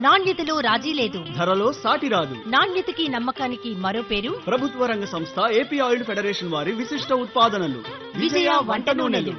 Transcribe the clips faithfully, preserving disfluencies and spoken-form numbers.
నాణ్యతలో రాజీ లేదు, ధరలో సాటి రాదు. నాణ్యతకి నమ్మకానికి మరో పేరు ప్రభుత్వ రంగ సంస్థ ఏపీ ఆయిల్ ఫెడరేషన్ వారి విశిష్ట ఉత్పాదనలు విజయ వంట నూనెలు.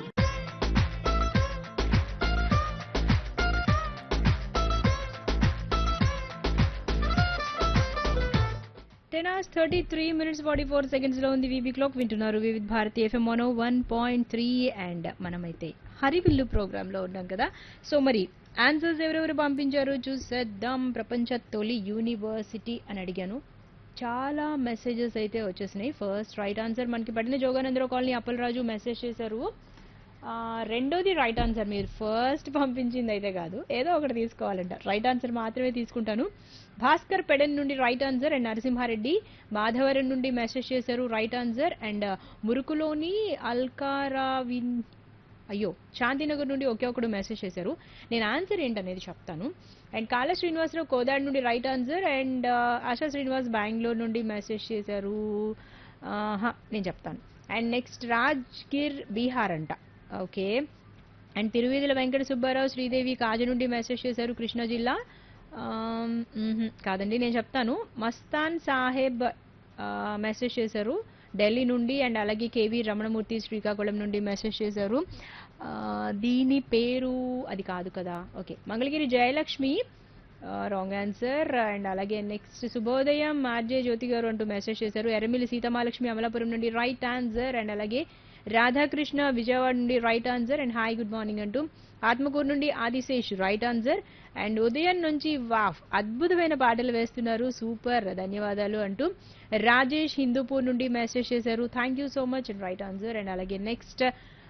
Ten hours thirty three minutes forty four seconds లో ఉంది వీబీ క్లాక్. వింటున్నారు Vividh Bharati FM one one point three. And మనమైతే హరివిల్లు ప్రోగ్రామ్ లో ఉన్నాం కదా. సో మరి ఆన్సర్స్ ఎవరెవరు పంపించారు చూసేద్దాం. ప్రపంచ తొలి యూనివర్సిటీ అని అడిగాను, చాలా మెసేజెస్ అయితే వచ్చేసినాయి. ఫస్ట్ రైట్ ఆన్సర్ మనకి పడిన జోగానందరావు కాలనీ అప్పలరాజు మెసేజ్ చేశారు. ఆ, రెండోది రైట్ ఆన్సర్. మీరు ఫస్ట్ పంపించింది అయితే కాదు, ఏదో ఒకటి తీసుకోవాలంట. రైట్ ఆన్సర్ మాత్రమే తీసుకుంటాను. భాస్కర్ పెడన్ నుండి right answer. And Narasimha Reddy Madhavaram నుండి మెసేజ్ చేశారు రైట్ ఆన్సర్. అండ్ మురుకులోని అల్కారావిన్ అయ్యో శాంతినగర్ నుండి ఒకే ఒకడు మెసేజ్ చేశారు. నేను ఆన్సర్ ఏంటనేది చెప్తాను. అండ్ కాళ శ్రీనివాసరావు కోదాడ్ నుండి right answer. And ASHA Srinivas Bengaluru నుండి మెసేజ్ చేశారు. ఆహా, నేను చెప్తాను. అండ్ నెక్స్ట్ రాజ్గిర్ బీహార్ అంట. ఓకే. అండ్ తిరువేదుల వెంకట సుబ్బారావు శ్రీదేవి కాజు నుండి మెసేజ్ చేశారు కృష్ణా జిల్లా. ఆమ్, మ్హూ, కాదండి, నేను చెప్తాను. మస్తాన్ సాహెబ్ మెసేజ్ చేశారు ఢిల్లీ నుండి. అండ్ అలాగే కేవీ రమణమూర్తి శ్రీకాకుళం నుండి మెసేజ్ చేశారు. ఆ, దీని పేరు అది కాదు కదా. Okay, Mangalagiri Jayalakshmi wrong answer. And అలాగే నెక్స్ట్ శుభోదయం ఆర్జే జ్యోతి గారు అంటూ మెసేజ్ చేశారు. ఎర్రమిల్లి సీతమాలక్ష్మి అమలాపురం నుండి రైట్ ఆన్సర్. అండ్ అలాగే రాధాకృష్ణ విజయవాడ నుండి right answer. And hi good morning అంటూ ఆత్మకూరు నుండి ఆదిశేష్ రైట్ ఆన్సర్. అండ్ ఉదయం నుంచి వాఫ్ అద్భుతమైన పాటలు వేస్తున్నారు, సూపర్, ధన్యవాదాలు అంటూ రాజేష్ హిందూపూర్ నుండి మెసేజ్ చేశారు. Thank you so much and right answer. And అలాగే next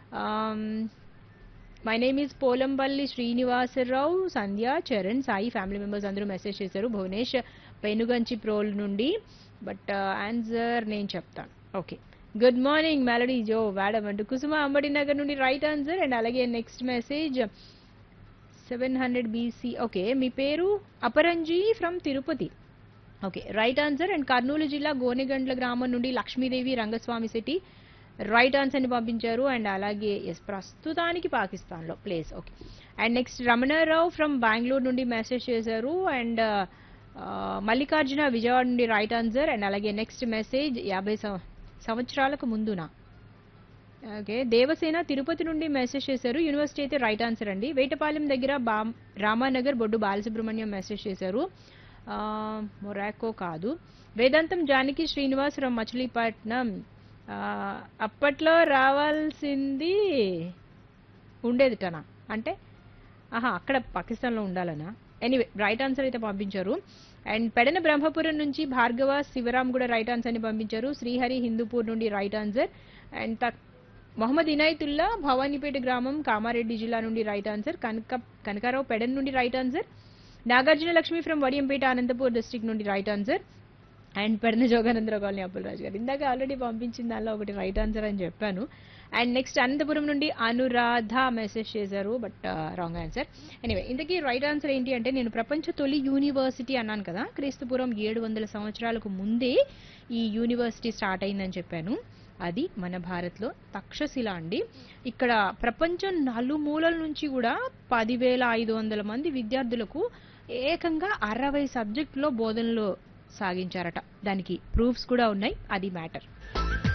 my name is Polampalli Srinivasarao, Sandhya, Charan, Sai family members అందరూ మెసేజ్ చేశారు. భువనేష్ పెనుగంచి ప్రోల్ నుండి. బట్ ఆన్సర్ నేను చెప్తాను. ఓకే, గుడ్ మార్నింగ్ మెలడీ జో మేడం అంటూ కుసుమ అంబటి నగర్ నుండి రైట్ ఆన్సర్. అండ్ అలాగే next message seven hundred BC. Okay, మీ పేరు Aparanji from Tirupati. Okay, right answer. And Kurnool జిల్లా గోనెగండ్ల గ్రామం నుండి లక్ష్మీదేవి రంగస్వామి శెట్టి రైట్ ఆన్సర్ని పంపించారు. అండ్ అలాగే ఎస్ ప్రస్తుతానికి పాకిస్తాన్లో place. Okay. And next Ramanarao from Bengaluru నుండి మెసేజ్ చేశారు. అండ్ మల్లికార్జున విజయవాడ నుండి రైట్ ఆన్సర్. అండ్ అలాగే నెక్స్ట్ మెసేజ్ యాభై సంవత్సరాలకు ముందునా. ఓకే, దేవసేన తిరుపతి నుండి మెసేజ్ చేశారు. యూనివర్సిటీ అయితే రైట్ ఆన్సర్ అండి. వేటపాలెం దగ్గర బా రామానగర్ బొడ్డు బాలసుబ్రహ్మణ్యం మెసేజ్ చేశారు. మొరాకో కాదు. వేదాంతం జానకి శ్రీనివాస్ ఫ్రమ్ మచిలీపట్నం. అప్పట్లో రావాల్సింది ఉండేదిటనా అంటే ఆహా అక్కడ పాకిస్తాన్లో ఉండాలనా. ఎనీవే రైట్ ఆన్సర్ అయితే పంపించారు. అండ్ పెడన బ్రహ్మపురం నుంచి భార్గవ శివరాం కూడా రైట్ ఆన్సర్ని పంపించారు. శ్రీహరి హిందూపూర్ నుండి రైట్ ఆన్సర్. అండ్ తక్ మొహమ్మద్ ఇనాయతుల్లా భవానీపేట గ్రామం కామారెడ్డి జిల్లా నుండి రైట్ ఆన్సర్. కనక కనకారావు పెడన్ నుండి right answer. Nagarjuna Lakshmi from Vadiyampeta Anantapur district నుండి right answer. And Pedana Jogananda Rao colony Appalaraju గారు ఇందాక ఆల్రెడీ పంపించిన దానిలో ఒకటి రైట్ ఆన్సర్ అని చెప్పాను. అండ్ నెక్స్ట్ అనంతపురం నుండి అనురాధ మెసేజ్ చేశారు, బట్ రాంగ్ ఆన్సర్. ఎనీవే ఇంతకీ రైట్ ఆన్సర్ ఏంటి అంటే నేను ప్రపంచ తొలి యూనివర్సిటీ అన్నాను కదా. క్రీస్తుపురం ఏడు వందల సంవత్సరాలకు ముందే ఈ యూనివర్సిటీ స్టార్ట్ అయిందని చెప్పాను. అది మన భారత్లో తక్షశిల అండి. ఇక్కడ ప్రపంచం నలుమూలల నుంచి కూడా పదివేల ఐదు వందల మంది విద్యార్థులకు ఏకంగా అరవై సబ్జెక్టులో బోధనలో సాగించారట. దానికి ప్రూఫ్స్ కూడా ఉన్నాయి, అది మ్యాటర్.